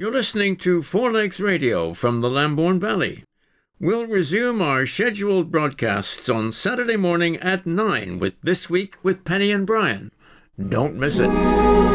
You're listening to Four Legs Radio from the Lambourne Valley. We'll resume our scheduled broadcasts on Saturday morning at 9 with This Week with Penny and Brian. Don't miss it.